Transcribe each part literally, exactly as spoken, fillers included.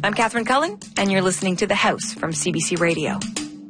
I'm Catherine Cullen, and you're listening to The House from C B C Radio.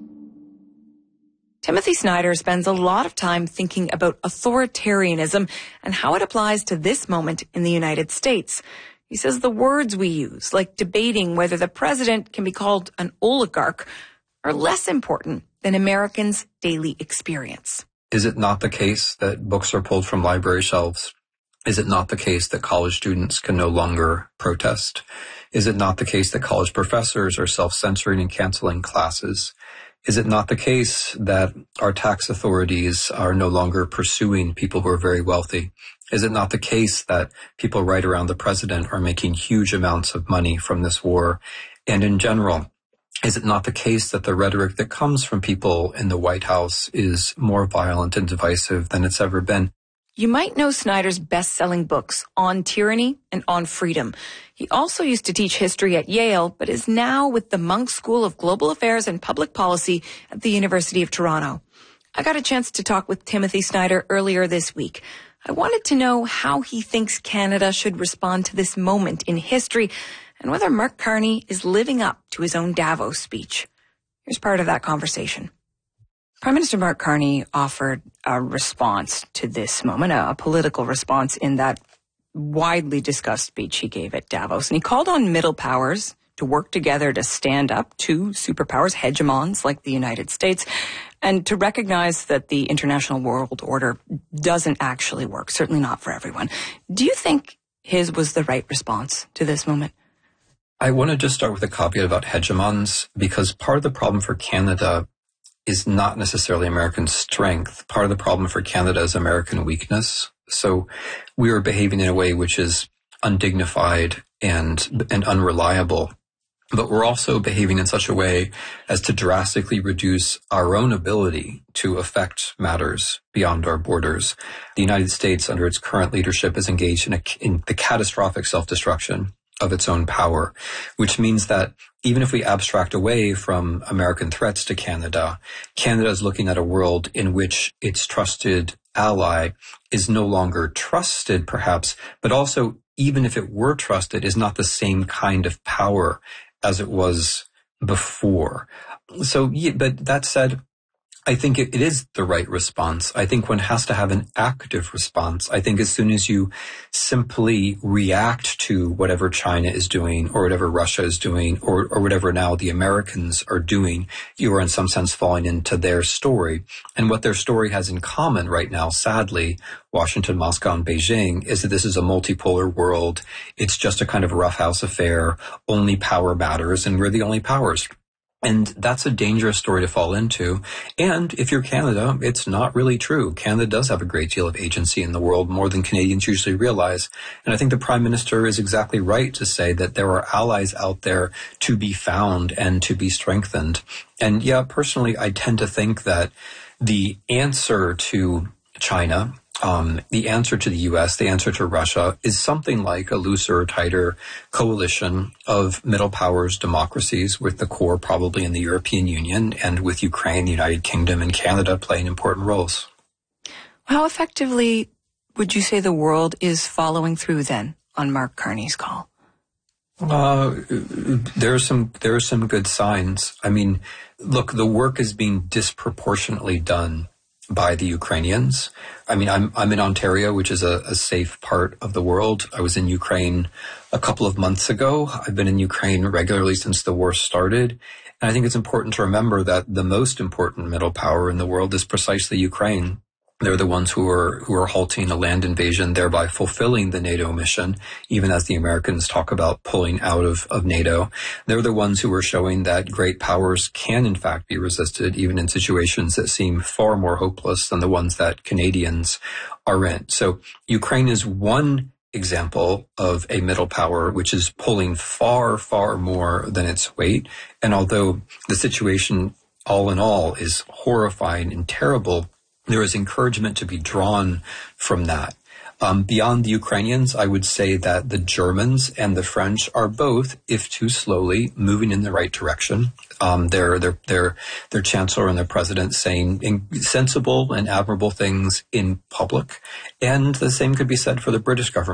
Timothy Snyder spends a lot of time thinking about authoritarianism and how it applies to this moment in the United States. He says the words we use, like debating whether the president can be called an oligarch, are less important than Americans' daily experience. Is it not the case that books are pulled from library shelves? Is it not the case that college students can no longer protest? Is it not the case that college professors are self-censoring and canceling classes? Is it not the case that our tax authorities are no longer pursuing people who are very wealthy? Is it not the case that people right around the president are making huge amounts of money from this war? And in general, is it not the case that the rhetoric that comes from people in the White House is more violent and divisive than it's ever been? You might know Snyder's best-selling books, On Tyranny and On Freedom. He also used to teach history at Yale, but is now with the Munk School of Global Affairs and Public Policy at the University of Toronto. I got a chance to talk with Timothy Snyder earlier this week. I wanted to know how he thinks Canada should respond to this moment in history and whether Mark Carney is living up to his own Davos speech. Here's part of that conversation. Prime Minister Mark Carney offered a response to this moment, a, a political response in that widely discussed speech he gave at Davos. And he called on middle powers to work together to stand up to superpowers, hegemons like the United States, and to recognize that the international world order doesn't actually work, certainly not for everyone. Do you think his was the right response to this moment? I want to just start with a caveat about hegemons, because part of the problem for Canada is not necessarily American strength. Part of the problem for Canada is American weakness. So we are behaving in a way which is undignified and and unreliable. But we're also behaving in such a way as to drastically reduce our own ability to affect matters beyond our borders. The United States, under its current leadership, is engaged in, a, in the catastrophic self-destruction of its own power, which means that even if we abstract away from American threats to Canada, Canada is looking at a world in which its trusted ally is no longer trusted, perhaps, but also, even if it were trusted, is not the same kind of power as it was before. So, yeah, but that said, I think it, it is the right response. I think one has to have an active response. I think as soon as you simply react to whatever China is doing or whatever Russia is doing or, or whatever now the Americans are doing, you are in some sense falling into their story. And what their story has in common right now, sadly, Washington, Moscow, and Beijing, is that this is a multipolar world. It's just a kind of roughhouse affair. Only power matters, and we're the only powers. And that's a dangerous story to fall into. And if you're Canada, it's not really true. Canada does have a great deal of agency in the world, more than Canadians usually realize. And I think the Prime Minister is exactly right to say that there are allies out there to be found and to be strengthened. And yeah, personally, I tend to think that the answer to China, Um, the answer to the U S, the answer to Russia, is something like a looser, tighter coalition of middle powers democracies, with the core probably in the European Union, and with Ukraine, the United Kingdom, and Canada playing important roles. How effectively would you say the world is following through then on Mark Carney's call? Uh, there are some, there are some good signs. I mean, look, the work is being disproportionately done by the Ukrainians. I mean, I'm I'm in Ontario, which is a, a safe part of the world. I was in Ukraine a couple of months ago. I've been in Ukraine regularly since the war started. And I think it's important to remember that the most important middle power in the world is precisely Ukraine. They're the ones who are who are halting a land invasion, thereby fulfilling the NATO mission, even as the Americans talk about pulling out of, of NATO. They're the ones who are showing that great powers can, in fact, be resisted, even in situations that seem far more hopeless than the ones that Canadians are in. So Ukraine is one example of a middle power which is pulling far, far more than its weight. And although the situation, all in all, is horrifying and terrible, there is encouragement to be drawn from that. Um, beyond the Ukrainians, I would say that the Germans and the French are both, if too slowly, moving in the right direction. Um, their their their their chancellor and their president saying sensible and admirable things in public, and the same could be said for the British government.